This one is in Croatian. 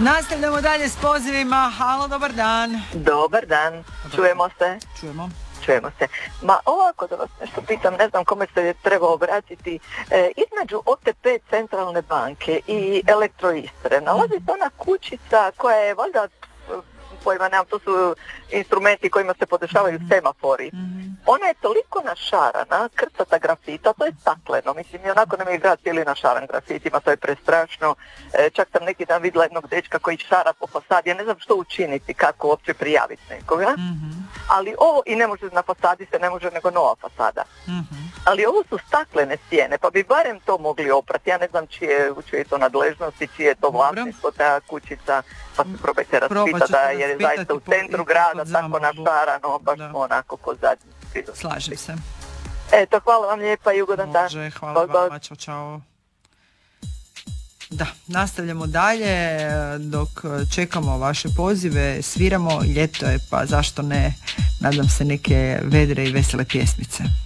Nastavljamo dalje s pozivima. Halo, dobar dan. Dobar dan, čujemo se. Čujemo se. Ma ovako da vas nešto pitam, ne znam kome se treba obratiti. Između OTP Centralne banke i Elektroistre nalazi se ona kućica koja je valjda, pojma nemam, to su instrumenti kojima se podešavaju semafori. Ona je toliko našarana, krcata grafita, to je stakleno, mislim, i onako nam je grad cijeli našaran grafitima, to je prestrašno. Čak sam neki dan vidjela jednog dečka koji šara po fasadi, ja ne znam što učiniti, kako uopće prijaviti nekoga, ali ovo, i ne može, na fasadi se ne može nego nova fasada. Ali ovo su staklene stijene, pa bi barem to mogli oprati, ja ne znam čije je to nadležnosti, čije je to vlasništvo, ta kućica, pa se probajte raspitati da je zaista u centru grada tako našarano, baš onako ko zadnji. Slažem se. Eto, hvala vam lijepa i ugodan dan. Može, hvala vama, čao. Da, nastavljamo dalje dok čekamo vaše pozive, sviramo, ljeto je pa zašto ne, nadam se neke vedre i vesele pjesmice.